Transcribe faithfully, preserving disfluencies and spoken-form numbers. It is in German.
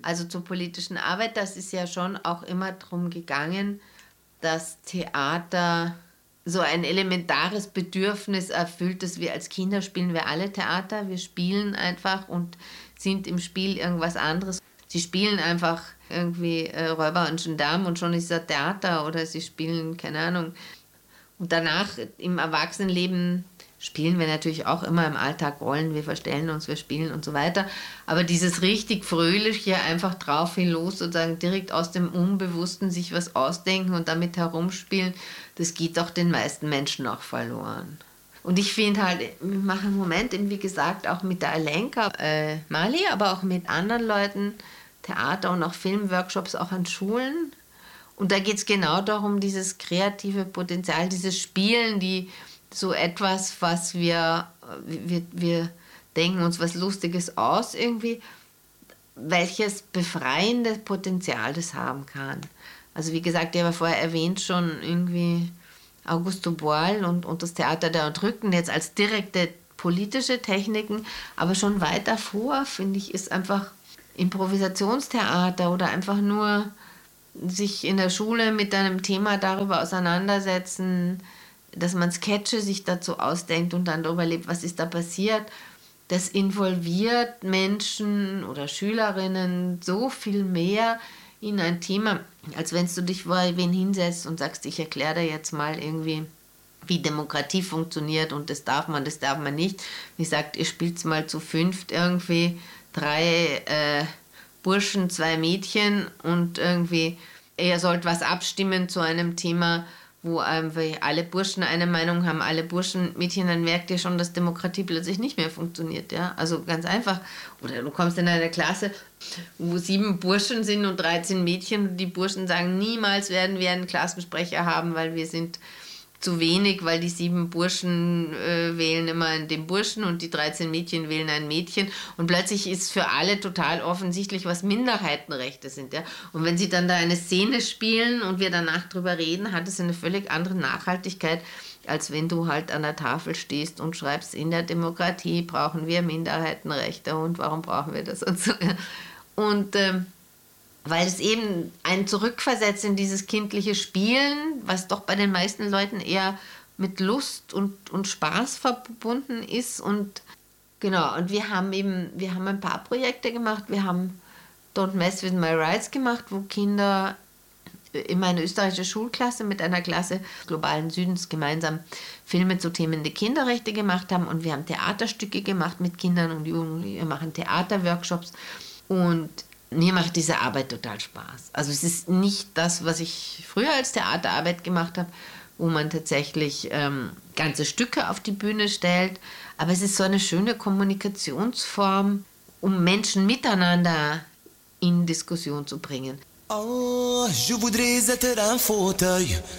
Also zur politischen Arbeit, das ist ja schon auch immer darum gegangen, dass Theater so ein elementares Bedürfnis erfüllt, dass wir als Kinder spielen wir alle Theater. Wir spielen einfach und sind im Spiel irgendwas anderes. Sie spielen einfach irgendwie äh, Räuber und Gendarm und schon ist es Theater, oder sie spielen, keine Ahnung. Und danach im Erwachsenenleben spielen wir natürlich auch immer im Alltag Rollen, wir verstellen uns, wir spielen und so weiter. Aber dieses richtig Fröhliche, einfach drauf hin los, sozusagen direkt aus dem Unbewussten sich was ausdenken und damit herumspielen, das geht auch den meisten Menschen auch verloren. Und ich finde halt, wir machen im Moment, eben wie gesagt, auch mit der Alenka äh, Mali, aber auch mit anderen Leuten Theater- und auch Filmworkshops auch an Schulen. Und da geht es genau darum, dieses kreative Potenzial, dieses Spielen, die so etwas, was wir, wir, wir denken uns was Lustiges aus irgendwie, welches befreiende Potenzial das haben kann. Also wie gesagt, ich habe vorher erwähnt schon irgendwie Augusto Boal und, und das Theater der Unterdrückten jetzt als direkte politische Techniken, aber schon weiter vor, finde ich, ist einfach Improvisationstheater oder einfach nur sich in der Schule mit einem Thema darüber auseinandersetzen, dass man Sketche sich dazu ausdenkt und dann darüber lebt, was ist da passiert. Das involviert Menschen oder Schülerinnen so viel mehr in ein Thema, als wenn du dich vor wen hinsetzt und sagst, ich erkläre dir jetzt mal irgendwie, wie Demokratie funktioniert und das darf man, das darf man nicht. Wie gesagt, ihr spielt mal zu fünft irgendwie, drei äh, Burschen, zwei Mädchen und irgendwie, ihr sollt was abstimmen zu einem Thema, wo ähm, alle Burschen eine Meinung haben, alle Burschen, Mädchen, dann merkt ihr schon, dass Demokratie plötzlich nicht mehr funktioniert. Ja? Also ganz einfach. Oder du kommst in eine Klasse, wo sieben Burschen sind und dreizehn Mädchen und die Burschen sagen, niemals werden wir einen Klassensprecher haben, weil wir sind zu wenig, weil die sieben Burschen äh, wählen immer den Burschen und die dreizehn Mädchen wählen ein Mädchen und plötzlich ist für alle total offensichtlich, was Minderheitenrechte sind. Ja? Und wenn sie dann da eine Szene spielen und wir danach drüber reden, hat es eine völlig andere Nachhaltigkeit, als wenn du halt an der Tafel stehst und schreibst, in der Demokratie brauchen wir Minderheitenrechte und warum brauchen wir das und so. Ja? Und ähm, weil es eben einen zurückversetzt in dieses kindliche Spielen, was doch bei den meisten Leuten eher mit Lust und, und Spaß verbunden ist. Und genau, und wir haben eben, wir haben ein paar Projekte gemacht. Wir haben Don't Mess With My Rights gemacht, wo Kinder in einer österreichischen Schulklasse mit einer Klasse des globalen Südens gemeinsam Filme zu Themen der Kinderrechte gemacht haben. Und wir haben Theaterstücke gemacht mit Kindern und Jugendlichen. Wir machen Theaterworkshops und mir macht diese Arbeit total Spaß. Also es ist nicht das, was ich früher als Theaterarbeit gemacht habe, wo man tatsächlich ähm, ganze Stücke auf die Bühne stellt, aber es ist so eine schöne Kommunikationsform, um Menschen miteinander in Diskussion zu bringen. Oh, je voudrais être un fauteuil